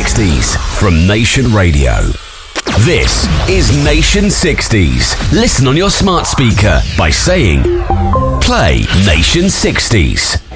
60s from Nation Radio. This is Nation 60s. Listen on your smart speaker by saying, play Nation 60s.